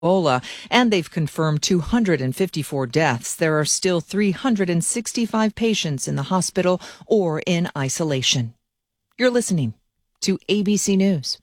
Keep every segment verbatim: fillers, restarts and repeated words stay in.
Ebola, and they've confirmed two hundred fifty-four deaths. There are still three hundred sixty-five patients in the hospital or in isolation. You're listening to A B C News.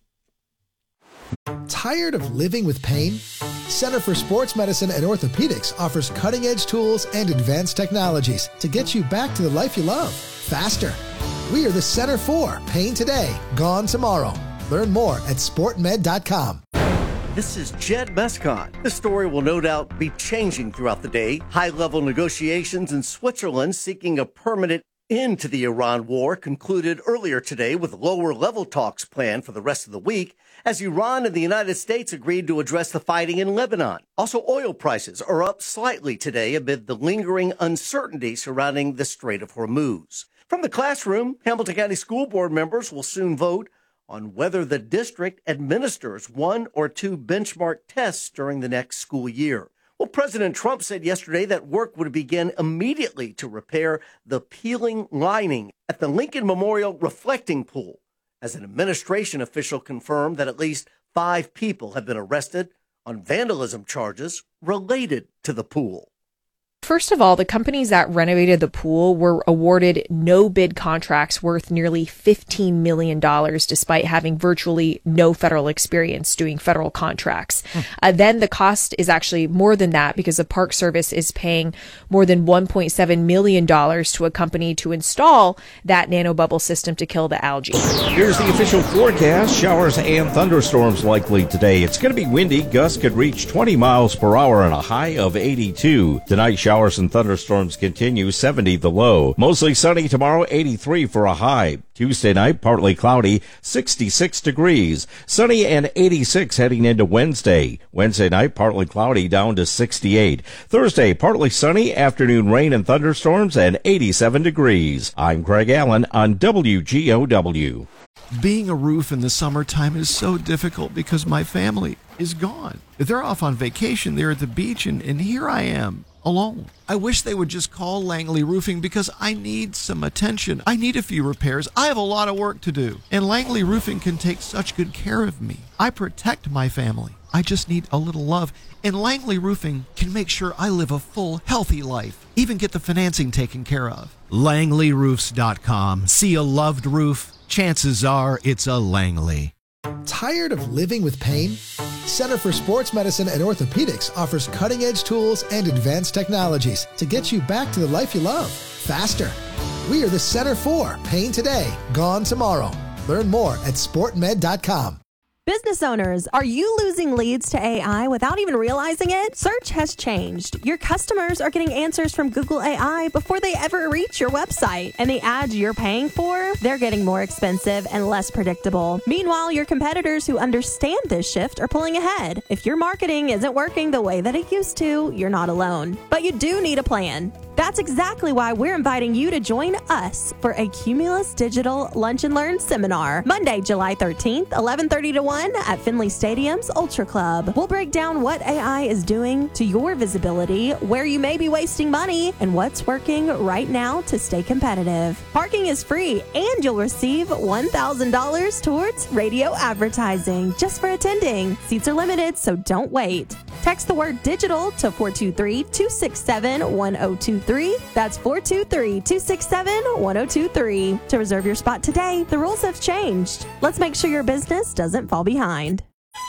Tired of living with pain? Center for Sports Medicine and Orthopedics offers cutting-edge tools and advanced technologies to get you back to the life you love faster. We are the Center for Pain Today, Gone Tomorrow. Learn more at sport med dot com. This is Jed Mescon. The story will no doubt be changing throughout the day. High-level negotiations in Switzerland seeking a permanent end to the Iran war concluded earlier today with lower-level talks planned for the rest of the week as Iran and the United States agreed to address the fighting in Lebanon. Also, oil prices are up slightly today amid the lingering uncertainty surrounding the Strait of Hormuz. From the classroom, Hamilton County School Board members will soon vote on whether the district administers one or two benchmark tests during the next school year. Well, President Trump said yesterday that work would begin immediately to repair the peeling lining at the Lincoln Memorial Reflecting Pool, as an administration official confirmed that at least five people have been arrested on vandalism charges related to the pool. First of all, the companies that renovated the pool were awarded no-bid contracts worth nearly fifteen million dollars, despite having virtually no federal experience doing federal contracts. Hmm. Uh, then the cost is actually more than that because the Park Service is paying more than one point seven million dollars to a company to install that nanobubble system to kill the algae. Here's the official forecast. Showers and thunderstorms likely today. It's going to be windy. Gusts could reach twenty miles per hour and a high of eighty-two. Tonight, showers and thunderstorms continue, seventy the low. Mostly sunny tomorrow, eighty-three for a high. Tuesday night, partly cloudy, sixty-six degrees. Sunny and eighty-six heading into Wednesday. Wednesday night, partly cloudy, down to sixty-eight. Thursday, partly sunny, afternoon rain and thunderstorms, and eighty-seven degrees. I'm Craig Allen on W G O W. Being a roof in the summertime is so difficult because my family is gone. They're off on vacation, they're at the beach, and, and here I am, alone. I wish they would just call Langley Roofing because I need some attention. I need a few repairs. I have a lot of work to do. And Langley Roofing can take such good care of me. I protect my family. I just need a little love. And Langley Roofing can make sure I live a full, healthy life. Even get the financing taken care of. Langley Roofs dot com. See a loved roof? Chances are it's a Langley. Tired of living with pain? Center for Sports Medicine and Orthopedics offers cutting-edge tools and advanced technologies to get you back to the life you love faster. We are the Center for Pain Today, Gone Tomorrow. Learn more at sport med dot com. Business owners, are you losing leads to A I without even realizing it? Search has changed. Your customers are getting answers from Google A I before they ever reach your website. And the ads you're paying for, they're getting more expensive and less predictable. Meanwhile, your competitors who understand this shift are pulling ahead. If your marketing isn't working the way that it used to, you're not alone. But you do need a plan. That's exactly why we're inviting you to join us for a Cumulus Digital Lunch and Learn seminar, Monday, July thirteenth, eleven thirty to one at Finley Stadium's Ultra Club. We'll break down what A I is doing to your visibility, where you may be wasting money, and what's working right now to stay competitive. Parking is free, and you'll receive one thousand dollars towards radio advertising just for attending. Seats are limited, so don't wait. Text the word digital to four two three, two six seven, one zero two three. That's four two three, two six seven, one zero two three. To reserve your spot today, the rules have changed. Let's make sure your business doesn't fall behind.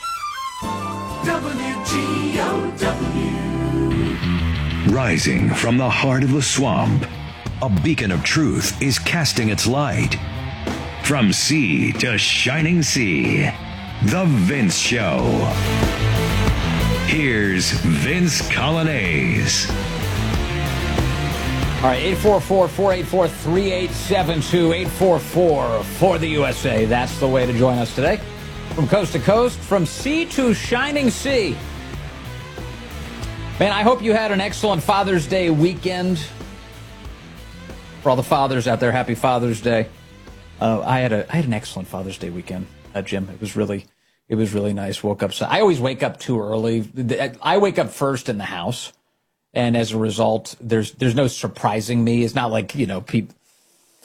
W G O W. Rising from the heart of the swamp, a beacon of truth is casting its light. From sea to shining sea, The Vince Show. Here's Vince Coglianese. All right, eight four four, four eight four, three eight seven two, eight four four for the U S A. That's the way to join us today. From coast to coast, from sea to shining sea. Man, I hope you had an excellent Father's Day weekend. For all the fathers out there, happy Father's Day. Uh, I had a I had an excellent Father's Day weekend, uh, Jim. It was really it was really nice. Woke up. So I always wake up too early. I wake up first in the house. And as a result, there's there's no surprising me. It's not like, you know, people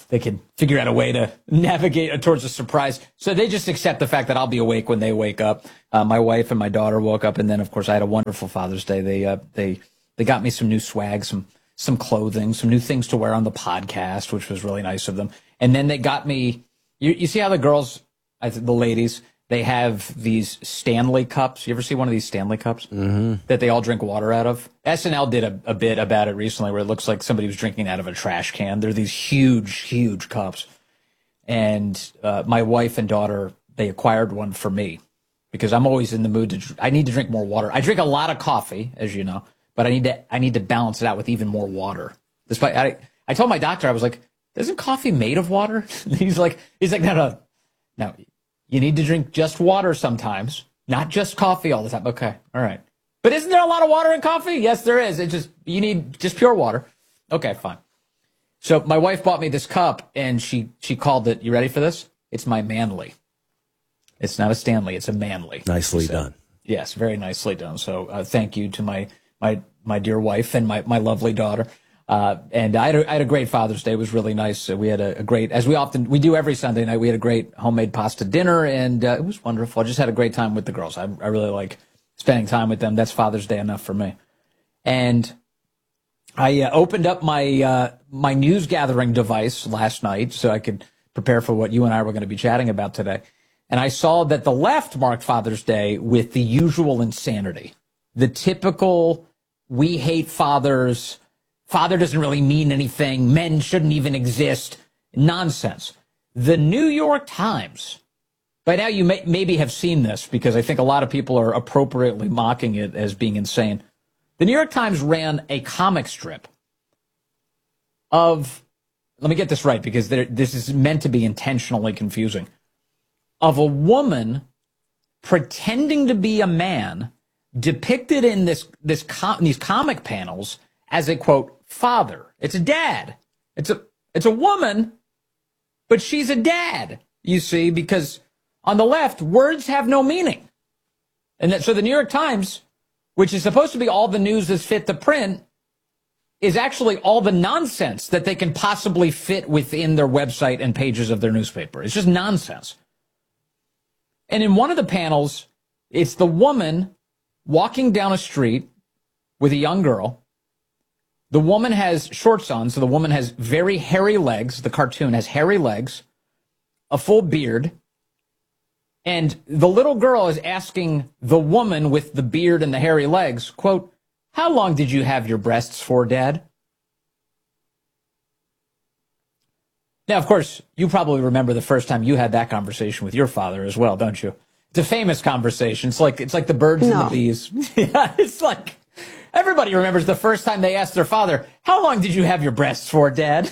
they can figure out a way to navigate towards a surprise. So they just accept the fact that I'll be awake when they wake up. Uh, my wife and my daughter woke up, and then, of course, I had a wonderful Father's Day. They uh, they they got me some new swag, some some clothing, some new things to wear on the podcast, which was really nice of them. And then they got me, you, you see how the girls, the ladies, they have these Stanley cups. You ever see one of these Stanley cups Mm-hmm. that they all drink water out of? S N L did a, a bit about it recently where it looks like somebody was drinking out of a trash can. They're these huge, huge cups. And uh, my wife and daughter, they acquired one for me because I'm always in the mood to, I need to drink more water. I drink a lot of coffee, as you know, but I need to, I need to balance it out with even more water. Despite, I, I told my doctor, I was like, isn't coffee made of water? he's like, he's like, no, no, no. You need to drink just water sometimes, not just coffee all the time. Okay, all right. But isn't there a lot of water in coffee? Yes, there is. It just you need just pure water. Okay, fine. So my wife bought me this cup, and she she called it. You ready for this? It's my Manly. It's not a Stanley. It's a Manly. Nicely done. Yes, very nicely done. So uh, thank you to my my my dear wife and my my lovely daughter. Uh, and I had, a, I had a great Father's Day. It was really nice. Uh, we had a, a great, as we often, we do every Sunday night, we had a great homemade pasta dinner, and uh, it was wonderful. I just had a great time with the girls. I, I really like spending time with them. That's Father's Day enough for me. And I uh, opened up my uh, my news gathering device last night so I could prepare for what you and I were going to be chatting about today. And I saw that the left marked Father's Day with the usual insanity. The typical, we hate fathers, father doesn't really mean anything, men shouldn't even exist, nonsense. The New York Times, by now you may, maybe have seen this because I think a lot of people are appropriately mocking it as being insane. The New York Times ran a comic strip of, let me get this right because there, this is meant to be intentionally confusing, of a woman pretending to be a man depicted in this this com- these comic panels as a, quote, father. It's a dad. It's a it's a woman, but she's a dad, you see, because on the left, words have no meaning. And that, so the New York Times, which is supposed to be all the news that's fit to print, is actually all the nonsense that they can possibly fit within their website and pages of their newspaper. It's just nonsense. And in one of the panels, it's the woman walking down a street with a young girl. The woman has shorts on, so the woman has very hairy legs. The cartoon has hairy legs, a full beard. And the little girl is asking the woman with the beard and the hairy legs, quote, how long did you have your breasts for, Dad? Now, of course, you probably remember the first time you had that conversation with your father as well, don't you? It's a famous conversation. It's like it's like the birds no. and the bees. Yeah, it's like everybody remembers the first time they asked their father, how long did you have your breasts for, Dad?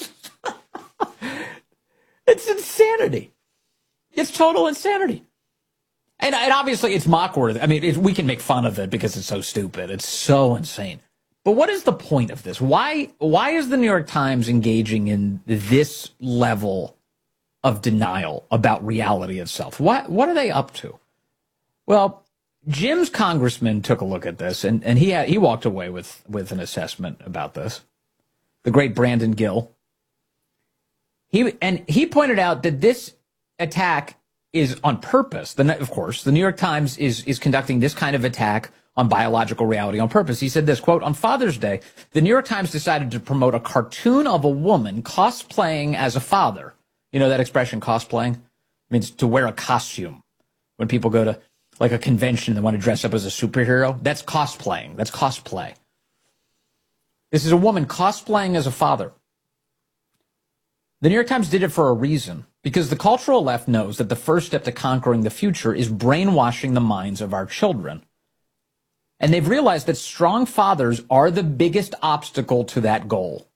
It's insanity. It's total insanity. And, and obviously it's mock-worthy. I mean, it, we can make fun of it because it's so stupid. It's so insane. But what is the point of this? Why why is the New York Times engaging in this level of denial about reality itself? What what are they up to? Well, Jim's congressman took a look at this, and, and he had, he walked away with, with an assessment about this. The great Brandon Gill. He and he pointed out that this attack is on purpose. The, of course, the New York Times is is conducting this kind of attack on biological reality on purpose. He said this, quote, on Father's Day, the New York Times decided to promote a cartoon of a woman cosplaying as a father. You know that expression, cosplaying? It means to wear a costume. When people go to like a convention and want to dress up as a superhero, that's cosplaying. That's cosplay. This is a woman cosplaying as a father. The New York Times did it for a reason, because the cultural left knows that the first step to conquering the future is brainwashing the minds of our children. And they've realized that strong fathers are the biggest obstacle to that goal.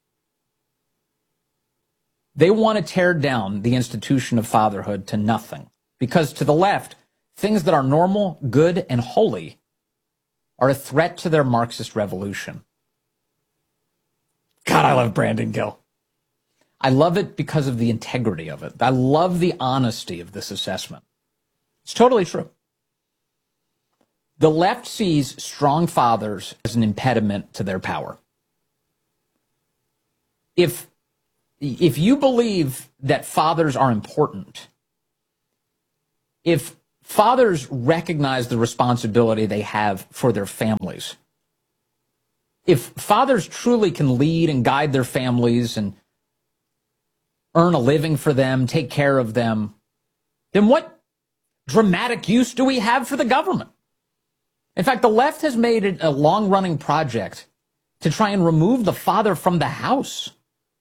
They want to tear down the institution of fatherhood to nothing, because to the left, things that are normal, good, and holy are a threat to their Marxist revolution. God, I love Brandon Gill. I love it because of the integrity of it. I love the honesty of this assessment. It's totally true. The left sees strong fathers as an impediment to their power. If if you believe that fathers are important, if fathers recognize the responsibility they have for their families, if fathers truly can lead and guide their families and earn a living for them, take care of them, then what dramatic use do we have for the government? In fact, the left has made it a long-running project to try and remove the father from the house.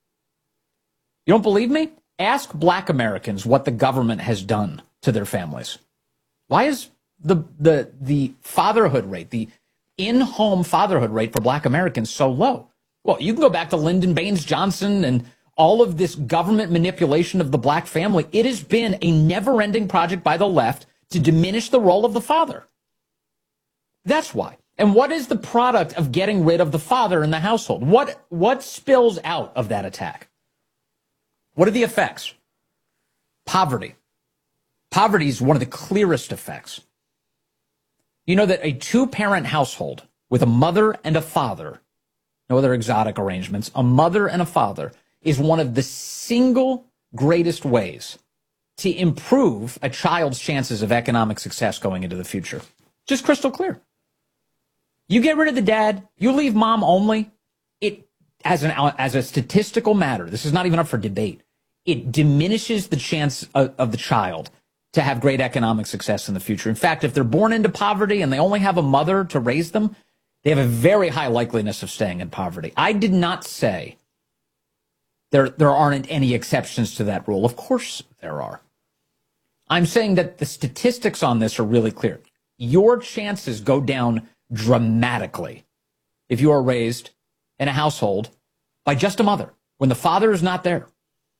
You don't believe me? Ask black Americans what the government has done to their families. Why is the the the fatherhood rate, the in-home fatherhood rate for black Americans so low? Well, you can go back to Lyndon Baines Johnson and all of this government manipulation of the black family. It has been a never-ending project by the left to diminish the role of the father. That's why. And what is the product of getting rid of the father in the household? What what spills out of that attack? What are the effects? Poverty. Poverty is one of the clearest effects. You know that a two-parent household with a mother and a father, no other exotic arrangements, a mother and a father is one of the single greatest ways to improve a child's chances of economic success going into the future. Just crystal clear. You get rid of the dad, you leave mom only, it, as an as a statistical matter, this is not even up for debate, it diminishes the chance of, of the child to have great economic success in the future. In fact, if they're born into poverty and they only have a mother to raise them, they have a very high likeliness of staying in poverty. I did not say there, there aren't any exceptions to that rule. Of course there are. I'm saying that the statistics on this are really clear. Your chances go down dramatically if you are raised in a household by just a mother, when the father is not there.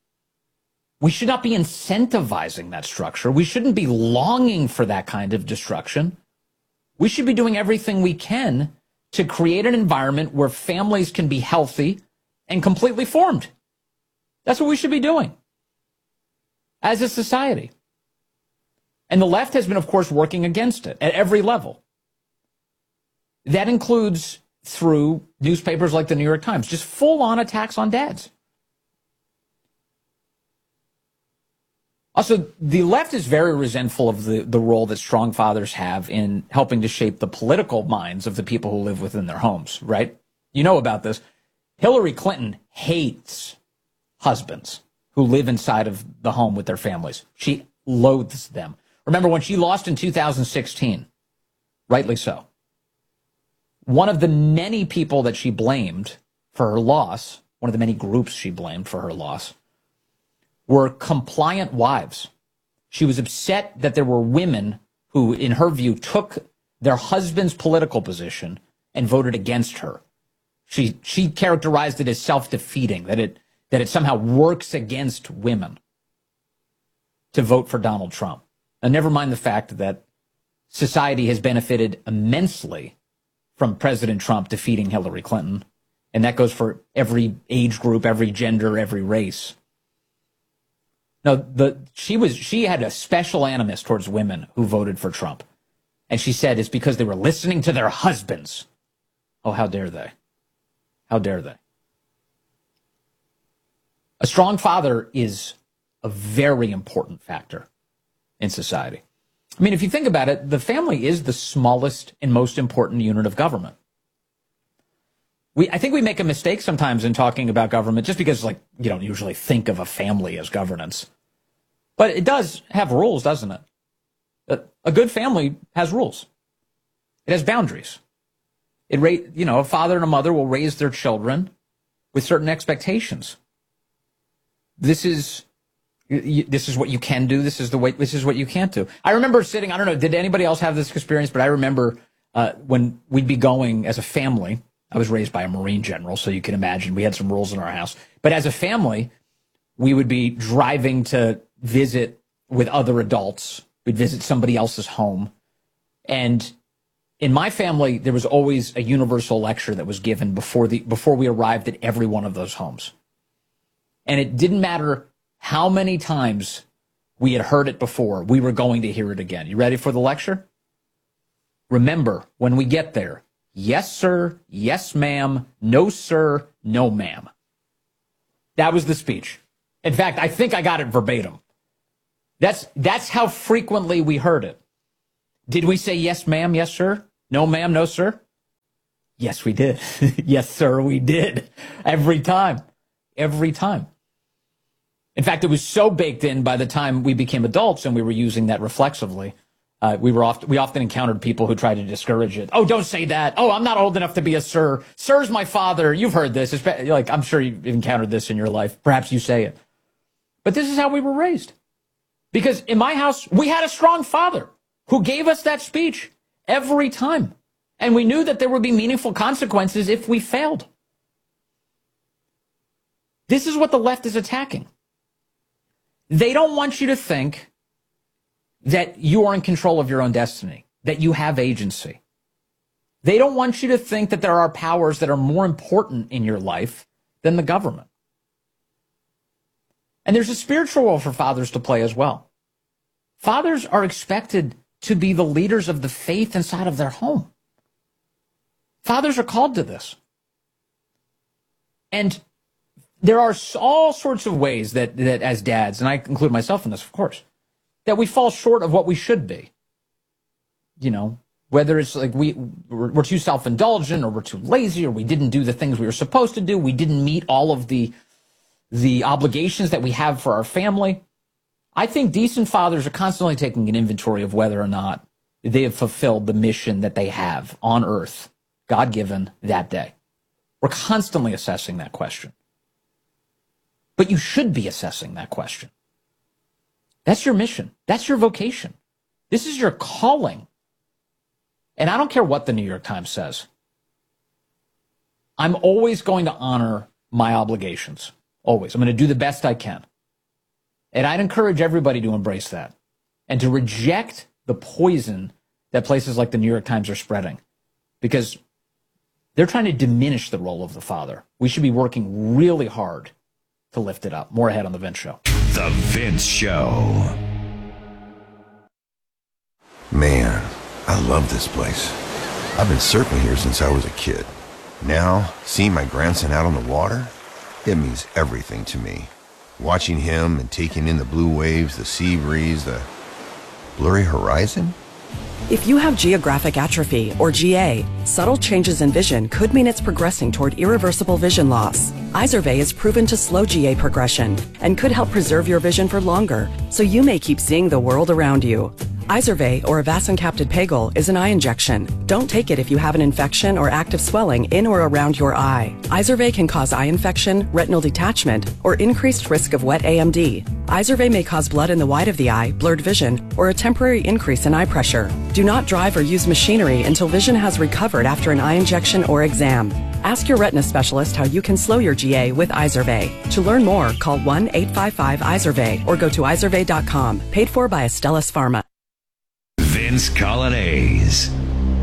We should not be incentivizing that structure. We shouldn't be longing for that kind of destruction. We should be doing everything we can to create an environment where families can be healthy and completely formed. That's what we should be doing as a society. And the left has been, of course, working against it at every level. That includes through newspapers like the New York Times, just full-on attacks on dads. Also, the left is very resentful of the, the role that strong fathers have in helping to shape the political minds of the people who live within their homes, right? You know about this. Hillary Clinton hates husbands who live inside of the home with their families. She loathes them. Remember when she lost in two thousand sixteen, rightly so. One of the many people that she blamed for her loss, one of the many groups she blamed for her loss, were compliant wives. She was upset that there were women who, in her view, took their husband's political position and voted against her. She she characterized it as self-defeating, that it that it somehow works against women to vote for Donald Trump. And never mind the fact that society has benefited immensely from President Trump defeating Hillary Clinton. And that goes for every age group, every gender, every race. No, the she was she had a special animus towards women who voted for Trump. And she said it's because they were listening to their husbands. Oh, how dare they? How dare they? A strong father is a very important factor in society. I mean, if you think about it, the family is the smallest and most important unit of government. We, I think we make a mistake sometimes in talking about government just because, like, you don't usually think of a family as governance. But it does have rules, doesn't it? A, a good family has rules. It has boundaries. It, ra- you know, a father and a mother will raise their children with certain expectations. This is this is what you can do. This is the way. This is what you can't do. I remember sitting. I don't know. Did anybody else have this experience? But I remember uh, when we'd be going as a family. I was raised by a Marine general, so you can imagine we had some rules in our house. But as a family, we would be driving to visit with other adults. We'd visit somebody else's home. And in my family, there was always a universal lecture that was given before the before we arrived at every one of those homes. And it didn't matter how many times we had heard it before, we were going to hear it again. You ready for the lecture? Remember, when we get there, yes, sir, yes, ma'am, no, sir, no, ma'am. That was the speech. In fact, I think I got it verbatim. That's that's how frequently we heard it. Did we say yes, ma'am, yes, sir? No, ma'am, no, sir? Yes, we did. Yes, sir, we did. Every time. Every time. In fact, it was so baked in by the time we became adults and we were using that reflexively. Uh, we were often, we often encountered people who tried to discourage it. Oh, don't say that. Oh, I'm not old enough to be a sir. Sir's my father. You've heard this. It's, like, I'm sure you've encountered this in your life. Perhaps you say it. But this is how we were raised. Because in my house, we had a strong father who gave us that speech every time. And we knew that there would be meaningful consequences if we failed. This is what the left is attacking. They don't want you to think that you are in control of your own destiny, that you have agency. They don't want you to think that there are powers that are more important in your life than the government. And there's a spiritual role for fathers to play as well. Fathers are expected to be the leaders of the faith inside of their home. Fathers are called to this. And there are all sorts of ways that, that as dads, and I include myself in this, of course, that we fall short of what we should be. You know, whether it's like we, we're, we're too self-indulgent, or we're too lazy, or we didn't do the things we were supposed to do. We didn't meet all of the, the obligations that we have for our family. I think decent fathers are constantly taking an inventory of whether or not they have fulfilled the mission that they have on earth, God-given, that day. We're constantly assessing that question. But you should be assessing that question. That's your mission. That's your vocation. This is your calling. And I don't care what the New York Times says. I'm always going to honor my obligations. Always. I'm going to do the best I can. And I'd encourage everybody to embrace that and to reject the poison that places like the New York Times are spreading, because they're trying to diminish the role of the father. We should be working really hard to lift it up. More ahead on The Vince Show. The Vince Show. Man, I love this place. I've been surfing here since I was a kid. Now, seeing my grandson out on the water, it means everything to me. Watching him and taking in the blue waves, the sea breeze, the blurry horizon. If you have geographic atrophy, or G A, subtle changes in vision could mean it's progressing toward irreversible vision loss. Izervay is proven to slow G A progression and could help preserve your vision for longer, so you may keep seeing the world around you. Izervay, or avacincaptad pegol, is an eye injection. Don't take it if you have an infection or active swelling in or around your eye. Izervay can cause eye infection, retinal detachment, or increased risk of wet A M D. Izervay may cause blood in the white of the eye, blurred vision, or a temporary increase in eye pressure. Do not drive or use machinery until vision has recovered after an eye injection or exam. Ask your retina specialist how you can slow your G A with Izervay. To learn more, call one eight five five Izervay or go to izervay dot com. Paid for by Astellas Pharma. Vince Coglianese.